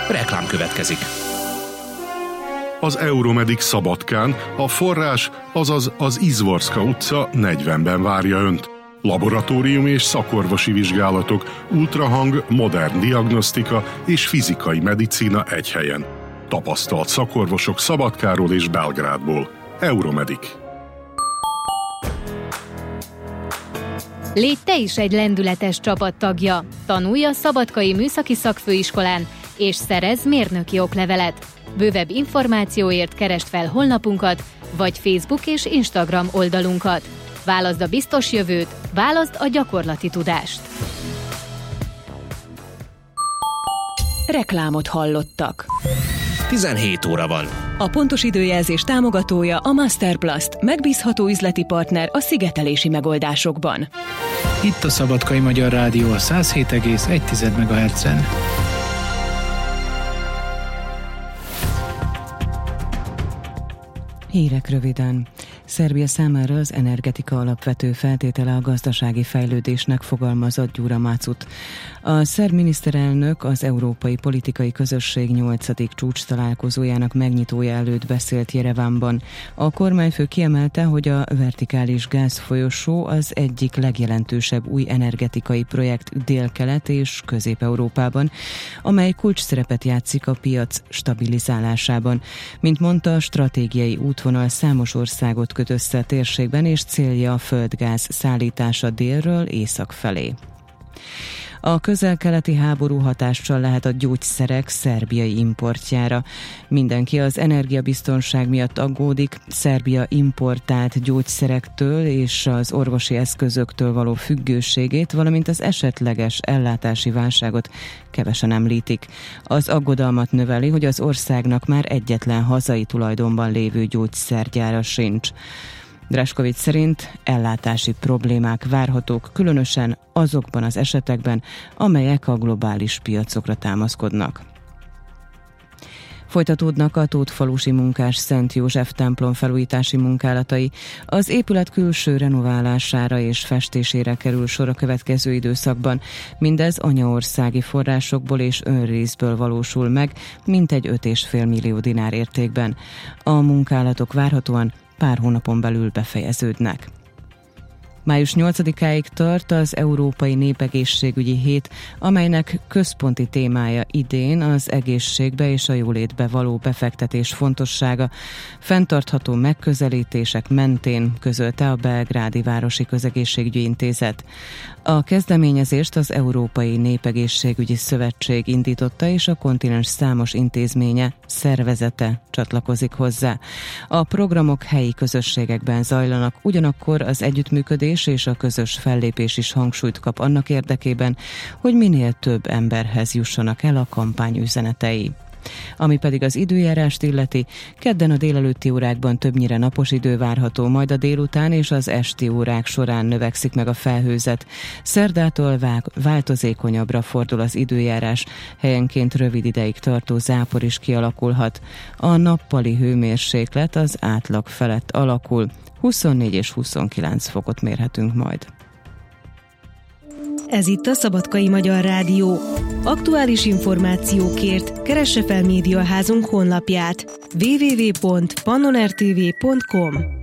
Reklám következik. Az Euromedik Szabadkán a forrás, azaz az Izvorska utca 40-ben várja Önt. Laboratórium és szakorvosi vizsgálatok, ultrahang, modern diagnosztika és fizikai medicína egy helyen. Tapasztalt szakorvosok Szabadkáról és Belgrádból. Euromedik. Légy te is egy lendületes csapattagja. Tanulj a Szabadkai Műszaki Szakfőiskolán, és szerezz mérnöki oklevelet. Bővebb információért keresd fel honlapunkat, vagy Facebook és Instagram oldalunkat. Válaszd a biztos jövőt, válaszd a gyakorlati tudást. Reklámot hallottak. 17 óra van. A pontos időjelzés támogatója a Masterplast, megbízható üzleti partner a szigetelési megoldásokban. Itt a Szabadkai Magyar Rádió a 107,1 MHz-en. Hírek röviden. Szerbia számára az energetika alapvető feltétele a gazdasági fejlődésnek, fogalmazott Gyura Mácut. A szerb miniszterelnök az Európai Politikai Közösség 8. csúcs találkozójának megnyitója előtt beszélt Jerevánban. A kormányfő kiemelte, hogy a vertikális gázfolyosó az egyik legjelentősebb új energetikai projekt Dél-Kelet és Közép-Európában, amely kulcsszerepet játszik a piac stabilizálásában. Mint mondta, stratégiai útvonal számos országot köt össze a térségben, és célja a földgáz szállítása délről észak felé. A közel-keleti háború hatással lehet a gyógyszerek szerbiai importjára. Mindenki az energiabiztonság miatt aggódik, Szerbia importált gyógyszerektől és az orvosi eszközöktől való függőségét, valamint az esetleges ellátási válságot kevesen említik. Az aggodalmat növeli, hogy az országnak már egyetlen hazai tulajdonban lévő gyógyszergyára sincs. Draskovics szerint ellátási problémák várhatók, különösen azokban az esetekben, amelyek a globális piacokra támaszkodnak. Folytatódnak a Tótfalusi munkás Szent József templom felújítási munkálatai. Az épület külső renoválására és festésére kerül sor a következő időszakban. Mindez anyaországi forrásokból és önrészből valósul meg, mintegy 5,5 millió dinár értékben. A munkálatok várhatóan pár hónapon belül befejeződnek. Május 8-áig tart az Európai Népegészségügyi Hét, amelynek központi témája idén az egészségbe és a jólétbe való befektetés fontossága, fenntartható megközelítések mentén, közölte a Belgrádi Városi Közegészségügyi Intézet. A kezdeményezést az Európai Népegészségügyi Szövetség indította, és a kontinens számos intézménye, szervezete csatlakozik hozzá. A programok helyi közösségekben zajlanak, ugyanakkor az együttműködés és a közös fellépés is hangsúlyt kap annak érdekében, hogy minél több emberhez jussanak el a kampány üzenetei. Ami pedig az időjárást illeti, kedden a délelőtti órákban többnyire napos idő várható, majd a délután és az esti órák során növekszik meg a felhőzet. Szerdától változékonyabbra fordul az időjárás, helyenként rövid ideig tartó zápor is kialakulhat. A nappali hőmérséklet az átlag felett alakul, 24 és 29 fokot mérhetünk majd. Ez itt a Szabadkai Magyar Rádió. Aktuális információkért keresse fel médiaházunk honlapját www.pannonertv.com.